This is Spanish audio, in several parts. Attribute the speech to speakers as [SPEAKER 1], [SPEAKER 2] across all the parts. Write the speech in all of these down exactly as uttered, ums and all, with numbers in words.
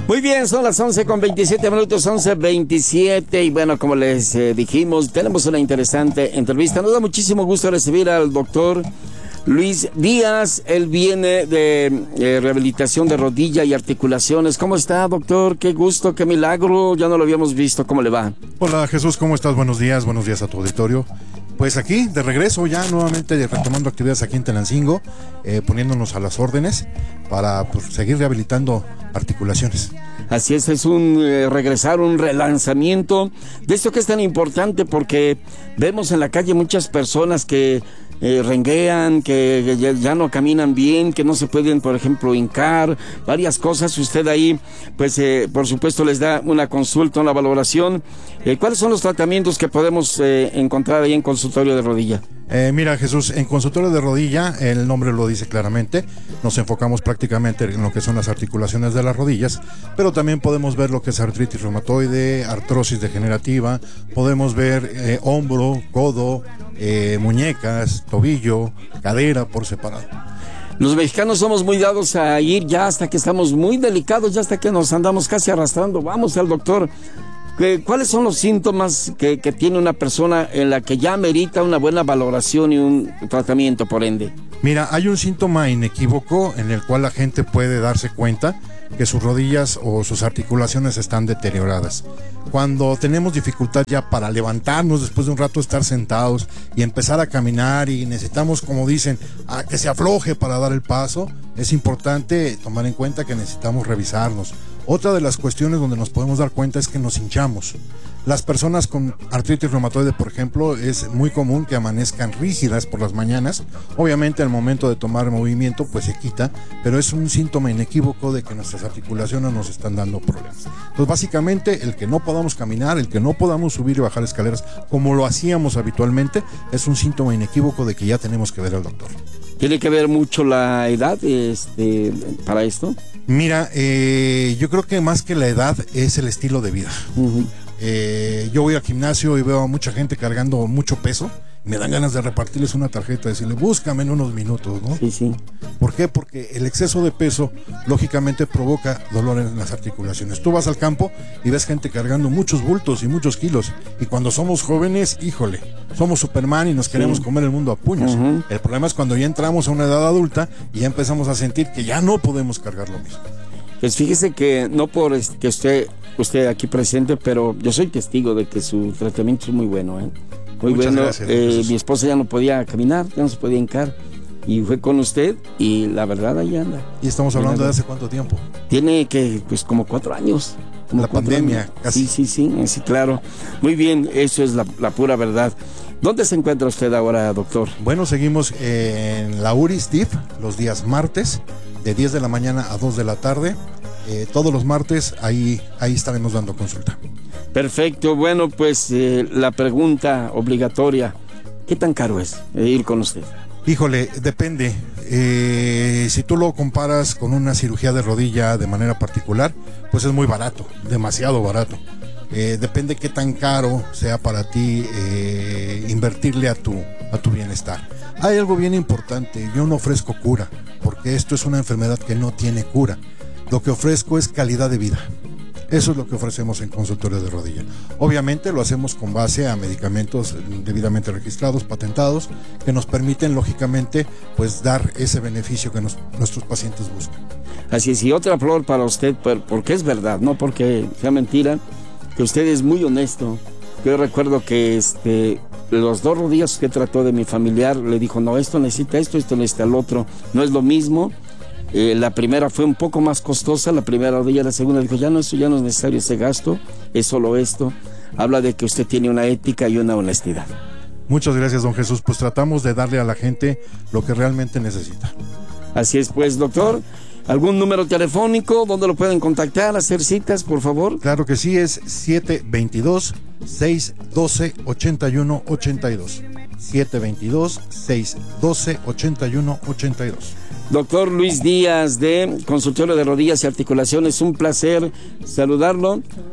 [SPEAKER 1] Muy bien, son las once con veintisiete minutos, once veintisiete, y bueno, como les eh, dijimos, tenemos una interesante entrevista. Nos da muchísimo gusto recibir al doctor Luis Díaz. Él viene de eh, rehabilitación de rodilla y articulaciones. ¿Cómo está, doctor? Qué gusto, qué milagro, ya no lo habíamos visto. ¿Cómo le va?
[SPEAKER 2] Hola, Jesús, ¿cómo estás? Buenos días, buenos días a tu auditorio. Pues aquí, de regreso ya nuevamente retomando actividades aquí en Tenancingo, eh, poniéndonos a las órdenes para pues, seguir rehabilitando articulaciones.
[SPEAKER 1] Así es, es un eh, regresar, un relanzamiento de esto que es tan importante, porque vemos en la calle muchas personas que eh, renguean, que ya, ya no caminan bien, que no se pueden, por ejemplo, hincar, varias cosas. Usted ahí, pues, eh, por supuesto, les da una consulta, una valoración. Eh, ¿Cuáles son los tratamientos que podemos eh, encontrar ahí en consultorio de rodilla?
[SPEAKER 2] Eh, mira, Jesús, en consultorio de rodilla, el nombre lo dice claramente, nos enfocamos prácticamente en lo que son las articulaciones de las rodillas, pero también podemos ver lo que es artritis reumatoide, artrosis degenerativa, podemos ver eh, hombro, codo, eh, muñecas, tobillo, cadera por separado.
[SPEAKER 1] Los mexicanos somos muy dados a ir ya hasta que estamos muy delicados, ya hasta que nos andamos casi arrastrando. Vamos al doctor. ¿Cuáles son los síntomas que, que tiene una persona en la que ya amerita una buena valoración y un tratamiento, por ende?
[SPEAKER 2] Mira, hay un síntoma inequívoco en el cual la gente puede darse cuenta que sus rodillas o sus articulaciones están deterioradas. Cuando tenemos dificultad ya para levantarnos después de un rato estar sentados y empezar a caminar y necesitamos, como dicen, a que se afloje para dar el paso, es importante tomar en cuenta que necesitamos revisarnos. Otra de las cuestiones donde nos podemos dar cuenta es que nos hinchamos. Las personas con artritis reumatoide, por ejemplo, es muy común que amanezcan rígidas por las mañanas. Obviamente al momento de tomar movimiento pues se quita, pero es un síntoma inequívoco de que nuestras articulaciones nos están dando problemas. Entonces básicamente el que no podamos caminar, el que no podamos subir y bajar escaleras como lo hacíamos habitualmente, es un síntoma inequívoco de que ya tenemos que ver al doctor.
[SPEAKER 1] ¿Tiene que ver mucho la edad este, para esto?
[SPEAKER 2] Mira, eh, yo creo que más que la edad es el estilo de vida.
[SPEAKER 1] Uh-huh.
[SPEAKER 2] Eh, yo voy al gimnasio y veo a mucha gente cargando mucho peso. Me dan ganas de repartirles una tarjeta y decirle, búscame en unos minutos, ¿no?
[SPEAKER 1] Sí, sí.
[SPEAKER 2] ¿Por qué? Porque el exceso de peso, lógicamente, provoca dolor en las articulaciones. Tú vas al campo y ves gente cargando muchos bultos y muchos kilos. Y cuando somos jóvenes, híjole, somos Superman y nos queremos sí. comer el mundo a puños. Uh-huh. El problema es cuando ya entramos a una edad adulta y ya empezamos a sentir que ya no podemos cargar lo mismo.
[SPEAKER 1] Pues fíjese que no por que usted, usted aquí presente, pero yo soy testigo de que su tratamiento es muy bueno, ¿eh? Muy Muchas bueno, gracias, eh, mi esposa ya no podía caminar, ya no se podía hincar, y fue con usted y la verdad ahí anda.
[SPEAKER 2] ¿Y estamos hablando de hace cuánto tiempo?
[SPEAKER 1] Tiene que, pues como cuatro años. Como
[SPEAKER 2] la
[SPEAKER 1] cuatro
[SPEAKER 2] pandemia,
[SPEAKER 1] años.
[SPEAKER 2] casi.
[SPEAKER 1] Sí, sí, sí, sí, claro. Muy bien, eso es la, la pura verdad. ¿Dónde se encuentra usted ahora, doctor?
[SPEAKER 2] Bueno, seguimos en la U R I S T I F los días martes, de diez de la mañana a dos de la tarde. Eh, todos los martes ahí, ahí estaremos dando consulta.
[SPEAKER 1] Perfecto, bueno, pues eh, la pregunta obligatoria, ¿qué tan caro es eh, ir con usted?
[SPEAKER 2] Híjole, depende. Eh, si tú lo comparas con una cirugía de rodilla de manera particular, pues es muy barato, demasiado barato. Eh, depende qué tan caro sea para ti eh, invertirle a tu, a tu bienestar. Hay algo bien importante, yo no ofrezco cura, porque esto es una enfermedad que no tiene cura. Lo que ofrezco es calidad de vida. Eso es lo que ofrecemos en consultorio de rodilla. Obviamente lo hacemos con base a medicamentos debidamente registrados, patentados, que nos permiten lógicamente pues dar ese beneficio que nos, nuestros pacientes buscan.
[SPEAKER 1] Así es, y otra flor para usted, porque es verdad, no porque sea mentira, que usted es muy honesto. Yo recuerdo que este, los dos rodillas que trató de mi familiar, le dijo, no, esto necesita esto, esto necesita el otro, no es lo mismo. Eh, la primera fue un poco más costosa, la primera rodilla, la segunda dijo, ya no, eso ya no es necesario ese gasto, es solo esto. Habla de que usted tiene una ética y una honestidad.
[SPEAKER 2] Muchas gracias, don Jesús, pues tratamos de darle a la gente lo que realmente necesita.
[SPEAKER 1] Así es, pues, doctor, ¿algún número telefónico donde lo pueden contactar, hacer citas, por favor?
[SPEAKER 2] Claro que sí, es siete dos dos, seis uno dos, ocho uno ocho dos. siete dos dos, seis uno dos, ocho uno ocho dos.
[SPEAKER 1] Doctor Luis Díaz, de Consultorio de Rodillas y Articulaciones, un placer saludarlo.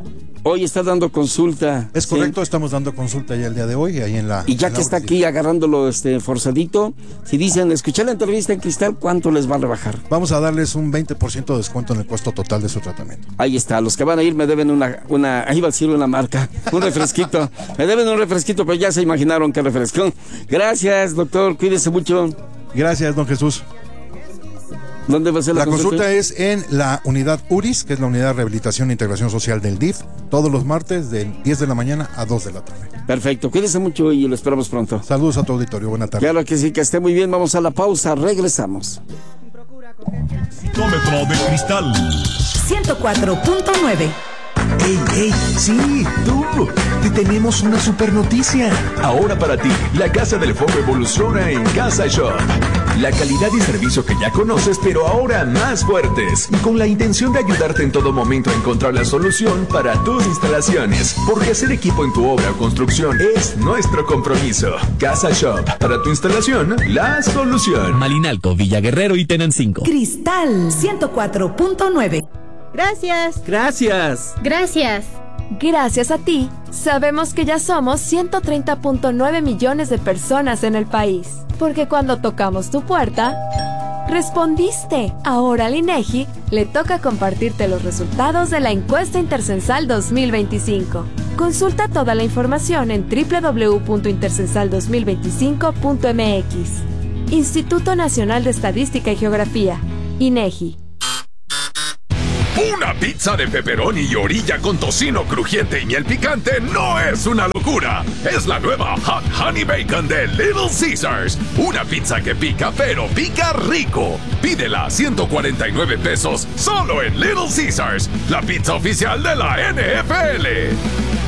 [SPEAKER 1] hoy está dando consulta.
[SPEAKER 2] Es
[SPEAKER 1] ¿sí?
[SPEAKER 2] correcto, estamos dando consulta ya el día de hoy, ahí en la...
[SPEAKER 1] Y ya
[SPEAKER 2] en
[SPEAKER 1] que
[SPEAKER 2] la
[SPEAKER 1] está
[SPEAKER 2] Urquidi.
[SPEAKER 1] aquí agarrándolo este forzadito, si dicen, escuché la entrevista en Cristal, ¿cuánto les va a rebajar?
[SPEAKER 2] Vamos a darles un veinte por ciento de descuento en el costo total de su tratamiento.
[SPEAKER 1] Ahí está, los que van a ir me deben una, una, ahí va a decir una marca, un refresquito. Me deben un refresquito, pero ya se imaginaron qué refresco. Gracias, doctor, cuídese mucho.
[SPEAKER 2] Gracias, don Jesús.
[SPEAKER 1] ¿Dónde va a ser la,
[SPEAKER 2] La
[SPEAKER 1] consulta?
[SPEAKER 2] consulta es en la unidad U R I S, que es la Unidad de Rehabilitación e Integración Social del D I F, todos los martes de diez de la mañana a dos de la tarde.
[SPEAKER 1] Perfecto, cuídese mucho y lo esperamos pronto.
[SPEAKER 2] Saludos a tu auditorio, buena tarde.
[SPEAKER 1] Claro que sí, que esté muy bien, vamos a la pausa, regresamos.
[SPEAKER 3] Tómetro de cristal.
[SPEAKER 4] ciento cuatro punto nueve.
[SPEAKER 5] ¡Ey, ey! ¡Sí, tú! Te tenemos una super noticia. Ahora para ti, la Casa del Fuego evoluciona en Casa Shop. La calidad y servicio que ya conoces, pero ahora más fuertes. Y con la intención de ayudarte en todo momento a encontrar la solución para tus instalaciones. Porque hacer equipo en tu obra o construcción es nuestro compromiso. Casa Shop. Para tu instalación, la solución.
[SPEAKER 6] Malinalco, Villa Guerrero y Tenancingo.
[SPEAKER 4] Cristal ciento cuatro punto nueve.
[SPEAKER 7] Gracias.
[SPEAKER 8] Gracias.
[SPEAKER 7] Gracias.
[SPEAKER 9] Gracias a ti, sabemos que ya somos ciento treinta punto nueve millones de personas en el país. Porque cuando tocamos tu puerta, respondiste. Ahora al INEGI le toca compartirte los resultados de la encuesta Intercensal dos mil veinticinco. Consulta toda la información en doble u doble u doble u punto intercensal dos mil veinticinco punto m x. Instituto Nacional de Estadística y Geografía, INEGI.
[SPEAKER 3] Una pizza de pepperoni y orilla con tocino crujiente y miel picante no es una locura. Es la nueva Hot Honey Bacon de Little Caesars. Una pizza que pica, pero pica rico. Pídela a ciento cuarenta y nueve pesos solo en Little Caesars, la pizza oficial de la N F L.